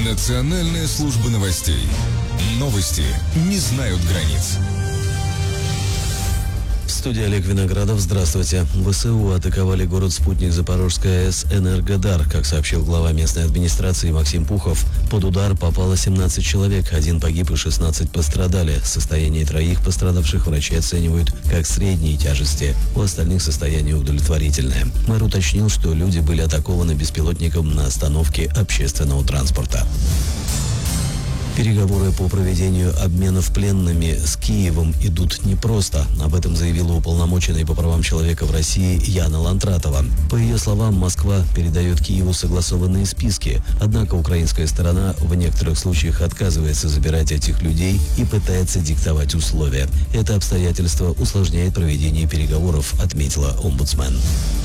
Национальная служба новостей. Новости не знают границ. В студии Олег Виноградов. Здравствуйте. ВСУ атаковали город-спутник Запорожская АЭС «Энергодар». Как сообщил глава местной администрации Максим Пухов, под удар попало 17 человек. 1 погиб и 16 пострадали. Состояние 3 пострадавших врачи оценивают как средней тяжести. У остальных состояние удовлетворительное. Мэр уточнил, что люди были атакованы беспилотником на остановке общественного транспорта. Переговоры по проведению обменов пленными с Киевом идут непросто. Об этом заявила уполномоченная по правам человека в России Яна Лантратова. По ее словам, Москва передает Киеву согласованные списки. Однако украинская сторона в некоторых случаях отказывается забирать этих людей и пытается диктовать условия. Это обстоятельство усложняет проведение переговоров, отметила омбудсмен.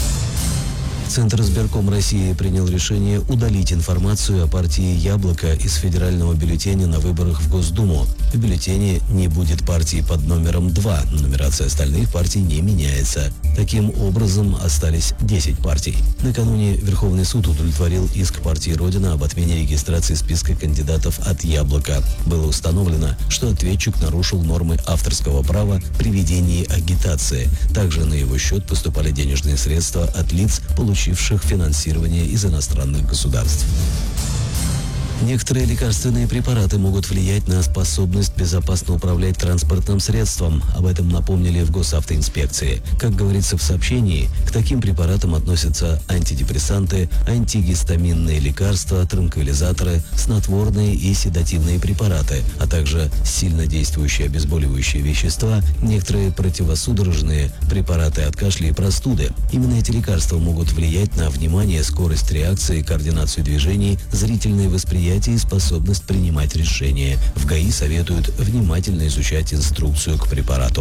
Центр избирком России принял решение удалить информацию о партии «Яблоко» из федерального бюллетеня на выборах в Госдуму. В бюллетене не будет партии под номером 2. Нумерация остальных партий не меняется. Таким образом, остались 10 партий. Накануне Верховный суд удовлетворил иск партии «Родина» об отмене регистрации списка кандидатов от «Яблока». Было установлено, что ответчик нарушил нормы авторского права при ведении агитации. Также на его счет поступали денежные средства от лиц, получивших финансирование из иностранных государств. Некоторые лекарственные препараты могут влиять на способность безопасно управлять транспортным средством. Об этом напомнили в госавтоинспекции. Как говорится в сообщении, к таким препаратам относятся антидепрессанты, антигистаминные лекарства, транквилизаторы, снотворные и седативные препараты, а также сильнодействующие обезболивающие вещества, некоторые противосудорожные препараты от кашля и простуды. Именно эти лекарства могут влиять на внимание, скорость реакции, координацию движений, зрительное восприятие и способность принимать решения. В ГАИ советуют внимательно изучать инструкцию к препарату.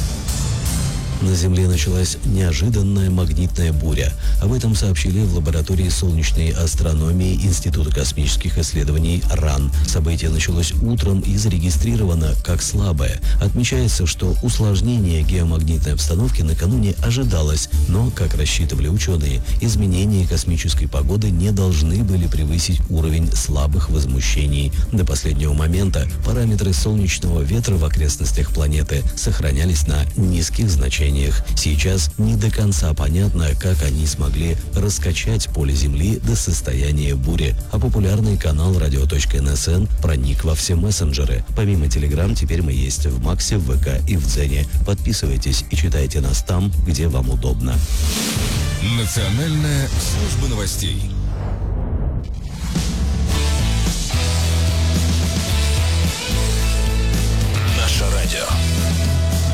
На Земле началась неожиданная магнитная буря. Об этом сообщили в лаборатории солнечной астрономии Института космических исследований РАН. Событие началось утром и зарегистрировано как слабое. Отмечается, что усложнение геомагнитной обстановки накануне ожидалось, но, как рассчитывали ученые, изменения космической погоды не должны были превысить уровень слабых возмущений. До последнего момента параметры солнечного ветра в окрестностях планеты сохранялись на низких значениях. Сейчас не до конца понятно, как они смогли раскачать поле Земли до состояния бури, а популярный канал radio.nsn проник во все мессенджеры. Помимо Telegram, теперь мы есть в Максе, в ВК и в Дзене. Подписывайтесь и читайте нас там, где вам удобно. Национальная служба новостей. Наше радио.